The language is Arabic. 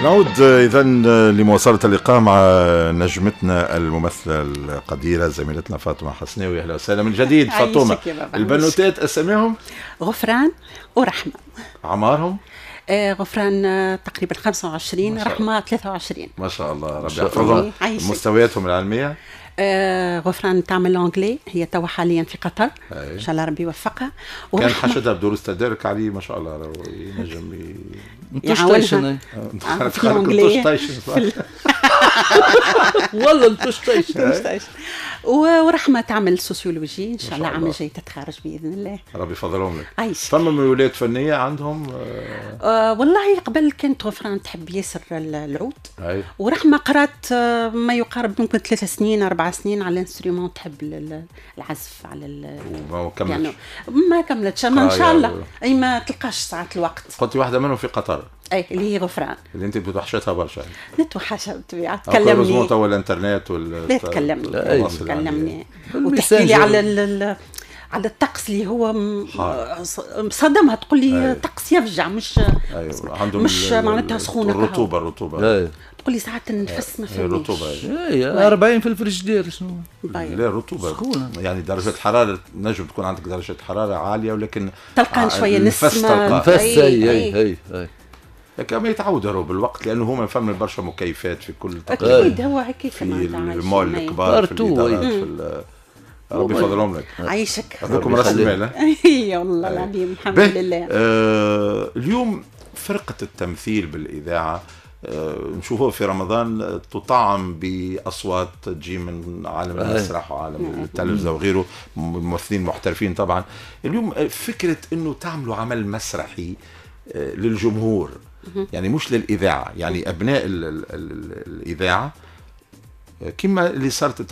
نعود إذا لمواصلة اللقاء مع نجمتنا الممثلة القديرة زميلتنا فاطمة حسناوي. أهلا وسهلا من جديد فاطمة. البنوتات أسميهم غفران ورحمة. عمارهم؟ غفران تقريبا 25، رحمة 23. ما شاء الله، ربي يحفظهم. مستوياتهم العلمية؟ غفران تعمل لونجلي، هي توا حاليا في قطر. ان شاء الله ربي يوفقها. كان حشدها بدروس تدارك عليه ما شاء الله، ينجم يعاونها في الانجليزي والله التشطيش. ورحمة تعمل سوسيولوجي ان شاء الله عام الجاي تتخرج باذن الله. ربي يفضلهم لك. عايش. فما مولات فنيه عندهم؟ والله قبل كانت غفران تحب ياسر العود، ورحمة قرات ما يقارب ممكن 3 سنين 4 سنين على الانسترومون، تحب العزف على يعني ما كملتش ان شاء الله. اي ما تلقاش ساعات الوقت. قلت واحده منهم في قطر، اي اللي هي غفران، اللي انت بتوحشتها برشا. نتوحشها بالطبيعه. تكلمني ولا الانترنت ولا لا تكلمني وتحكي لي على الطقس اللي هو صدمها، تقول لي طقس يفجع، مش عندهم مش معناتها سخونه، الرطوبه تقول لي ساعات النفس ما فيش الرطوبه 40 في الفريجيدير. شنو لا الرطوبه يعني درجه حراره، نجم تكون عندك درجه حراره عاليه ولكن تلقى شويه نسمه. اي كما يتعودوا بالوقت، لانه هما فما برشا مكيفات في كل اكيد. هو هيك في المول الكبار في الادارات في ربي يفضلهم لك. عايشك. هذوكم راس المال. اي والله العظيم الحمد لله. اليوم فرقه التمثيل بالاذاعه نشوفوه في رمضان تطعم بأصوات تجي من عالم المسرح وعالم التلفزة وغيره، ممثلين محترفين طبعا. اليوم فكرة أنه تعملوا عمل مسرحي للجمهور، يعني مش للإذاعة، يعني أبناء الإذاعة كما اللي صارت